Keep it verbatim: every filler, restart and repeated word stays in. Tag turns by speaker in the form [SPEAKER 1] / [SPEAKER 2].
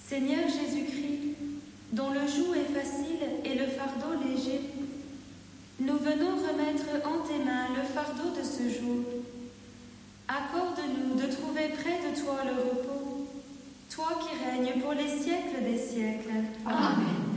[SPEAKER 1] Seigneur Jésus-Christ, dont le joug est facile et le fardeau léger, nous venons remettre en tes mains le fardeau de ce jour. Accorde-nous de trouver près de toi le repos, toi qui règnes pour les siècles des siècles.
[SPEAKER 2] Amen.